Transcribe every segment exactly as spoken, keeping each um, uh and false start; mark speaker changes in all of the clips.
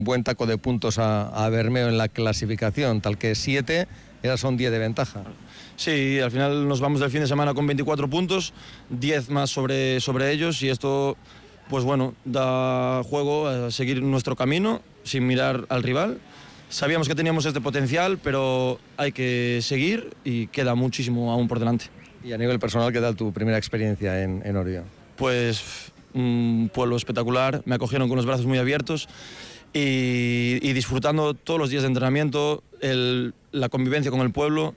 Speaker 1: Buen taco de puntos a, a Bermeo en la clasificación, tal que siete, ahora son diez de ventaja.
Speaker 2: Sí, al final nos vamos del fin de semana con veinticuatro puntos, diez más sobre, sobre ellos, y esto, pues bueno, da juego a seguir nuestro camino sin mirar al rival. Sabíamos que teníamos este potencial, pero hay que seguir y queda muchísimo aún por delante.
Speaker 1: Y a nivel personal, ¿qué tal tu primera experiencia en, en Orio?
Speaker 2: Pues un pueblo espectacular, me acogieron con los brazos muy abiertos. Y, y disfrutando todos los días de entrenamiento, el, la convivencia con el pueblo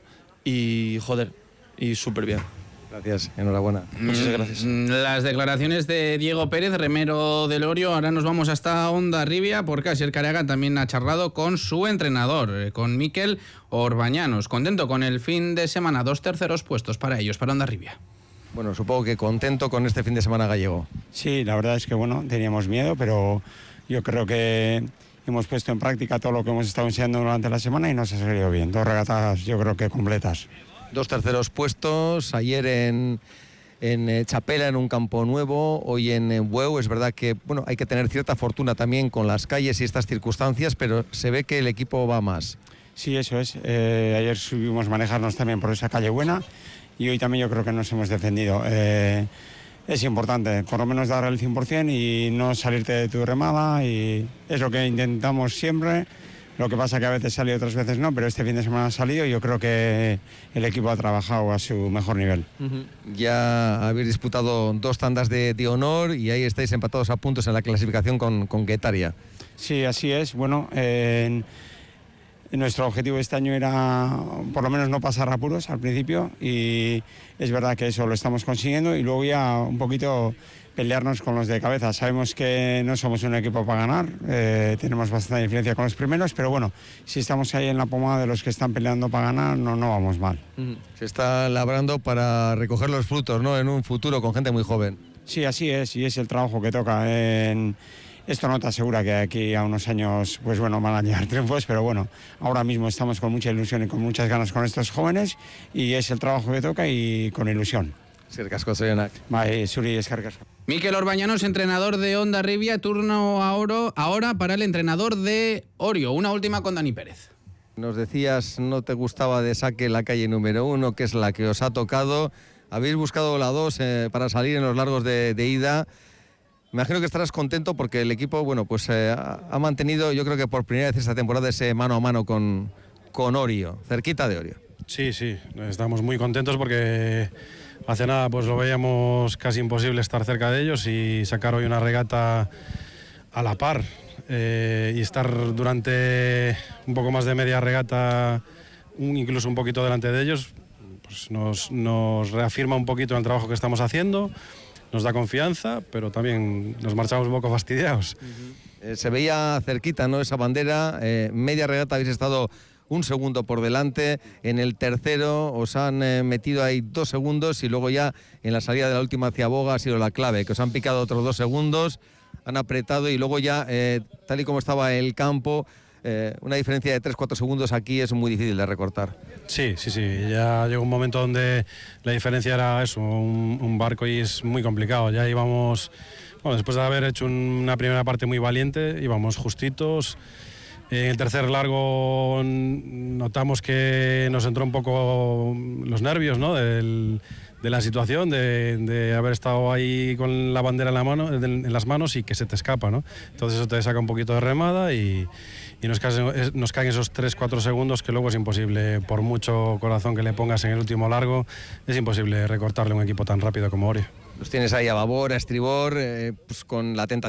Speaker 2: y joder, y súper bien.
Speaker 1: Gracias, enhorabuena.
Speaker 2: Muchas gracias.
Speaker 3: Las declaraciones de Diego Pérez, remero del Orio. Ahora nos vamos hasta Hondarribia porque Asier Careaga también ha charlado con su entrenador, con Mikel Orbañanos. Contento con el fin de semana, dos terceros puestos para ellos, para Hondarribia.
Speaker 1: Bueno, supongo que contento con este fin de semana gallego.
Speaker 4: Sí, la verdad es que bueno, teníamos miedo, pero yo creo que hemos puesto en práctica todo lo que hemos estado enseñando durante la semana y nos ha salido bien. Dos regatas yo creo que completas.
Speaker 1: Dos terceros puestos, ayer en, en Chapela, en un campo nuevo, hoy en Bueu. Es verdad que bueno, hay que tener cierta fortuna también con las calles y estas circunstancias, pero se ve que el equipo va más.
Speaker 4: Sí, eso es. Eh, ayer subimos manejarnos también por esa calle buena y hoy también yo creo que nos hemos defendido. Eh, Es importante, por lo menos dar el cien por ciento y no salirte de tu remada, y es lo que intentamos siempre. Lo que pasa que a veces sale y otras veces no, pero este fin de semana ha salido y yo creo que el equipo ha trabajado a su mejor nivel.
Speaker 1: Uh-huh. Ya habéis disputado dos tandas de, de honor y ahí estáis empatados a puntos en la clasificación con, con Guetaria.
Speaker 4: Sí, así es. Bueno, eh, nuestro objetivo este año era por lo menos no pasar apuros al principio y es verdad que eso lo estamos consiguiendo y luego ya un poquito pelearnos con los de cabeza. Sabemos que no somos un equipo para ganar, eh, tenemos bastante diferencia con los primeros, pero bueno, si estamos ahí en la pomada de los que están peleando para ganar, no, no vamos mal.
Speaker 1: Se está labrando para recoger los frutos, ¿no?, en un futuro con gente muy joven.
Speaker 4: Sí, así es, y es el trabajo que toca. En... Esto no te asegura que aquí a unos años, pues bueno, van a llegar triunfos, pero bueno, ahora mismo estamos con mucha ilusión y con muchas ganas con estos jóvenes y es el trabajo que toca y con ilusión.
Speaker 1: Eskerrik asko, zorionak.
Speaker 4: Bai, zuri eskerrik asko.
Speaker 3: Mikel Orbañanos, entrenador de Hondarribia, turno ahora, ahora para el entrenador de Orio. Una última con Dani Pérez.
Speaker 1: Nos decías, no te gustaba de saque la calle número uno, que es la que os ha tocado. Habéis buscado la dos eh, para salir en los largos de, de ida. Me imagino que estarás contento porque el equipo, bueno, pues eh, ha mantenido, yo creo que por primera vez esta temporada, ese mano a mano con, con Orio, cerquita de Orio.
Speaker 5: Sí, sí, estamos muy contentos porque hace nada pues lo veíamos casi imposible estar cerca de ellos y sacar hoy una regata a la par eh, y estar durante un poco más de media regata, un, incluso un poquito delante de ellos, pues nos, nos reafirma un poquito en el trabajo que estamos haciendo. Nos da confianza, pero también nos marchamos un poco fastidiados.
Speaker 1: Uh-huh. Eh, se veía cerquita, ¿no?, esa bandera. Eh, media regata habéis estado un segundo por delante. En el tercero os han eh, metido ahí dos segundos y luego ya en la salida de la última hacia Boga ha sido la clave, que os han picado otros dos segundos, han apretado y luego ya, eh, tal y como estaba el campo, eh, una diferencia de tres cuatro segundos aquí es muy difícil de recortar.
Speaker 5: Sí, sí, sí. Ya llegó un momento donde la diferencia era eso, un, un barco, y es muy complicado. Ya íbamos, bueno, después de haber hecho una primera parte muy valiente, íbamos justitos. En el tercer largo notamos que nos entró un poco los nervios, ¿no?, Del, de la situación, de, de haber estado ahí con la bandera en, la mano, en las manos y que se te escapa, ¿no? Entonces eso te saca un poquito de remada y, y nos, caen, nos caen esos tres cuatro segundos que luego es imposible, por mucho corazón que le pongas en el último largo, es imposible recortarle a un equipo tan rápido como Orio.
Speaker 1: Los tienes ahí a babor, a estribor, eh, pues con la tentación